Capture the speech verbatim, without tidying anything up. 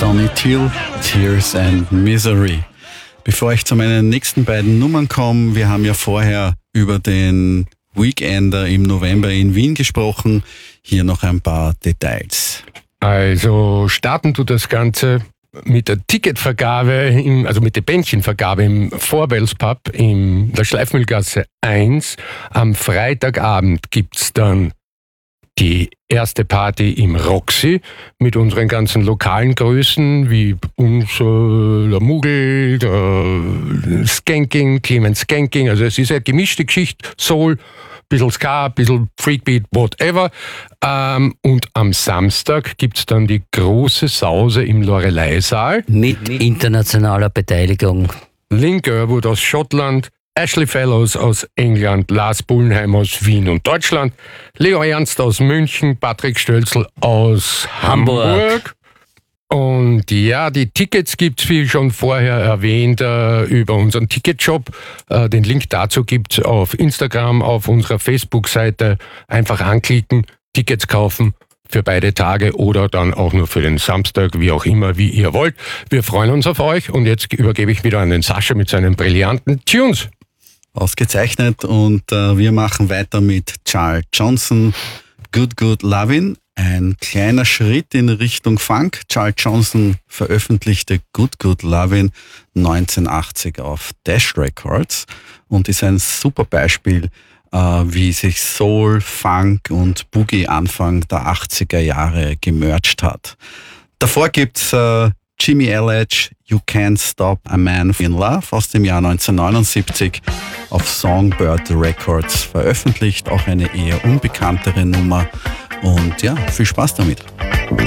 Sonny Till, Tears and Misery. Bevor ich zu meinen nächsten beiden Nummern komme, wir haben ja vorher über den Weekender im November in Wien gesprochen. Hier noch ein paar Details. Also starten tut das Ganze mit der Ticketvergabe, im, also mit der Bändchenvergabe im Vorwels Pub in der Schleifmühlgasse eins. Am Freitagabend gibt's dann die erste Party im Roxy mit unseren ganzen lokalen Größen wie unser der Mugel, der Skanking, Clemens Skanking. Also es ist eine gemischte Geschichte, Soul, bisschen Ska, bisschen Freakbeat, whatever. Ähm, und am Samstag gibt's dann die große Sause im Lorelei-Saal. Mit internationaler Beteiligung. Link Erwood aus Schottland, Ashley Fellows aus England, Lars Bullenheim aus Wien und Deutschland, Leo Ernst aus München, Patrick Stölzl aus Hamburg. Hamburg. Und ja, die Tickets gibt's, wie schon vorher erwähnt, äh, über unseren Ticketshop. Äh, den Link dazu gibt's auf Instagram, auf unserer Facebook-Seite. Einfach anklicken, Tickets kaufen für beide Tage oder dann auch nur für den Samstag, wie auch immer, wie ihr wollt. Wir freuen uns auf euch und jetzt übergebe ich wieder an den Sascha mit seinen brillanten Tunes. Ausgezeichnet und äh, wir machen weiter mit Charles Johnson, Good Good Lovin'. Ein kleiner Schritt in Richtung Funk. Charles Johnson veröffentlichte Good Good Lovin' neunzehnhundertachtzig auf Dash Records und ist ein super Beispiel, äh, wie sich Soul, Funk und Boogie Anfang der achtziger Jahre gemerged hat. Davor gibt's äh, Jimmy Elledge, You Can't Stop a Man in Love aus dem Jahr neunzehnhundertneunundsiebzig auf Songbird Records veröffentlicht, auch eine eher unbekanntere Nummer. Und ja, viel Spaß damit.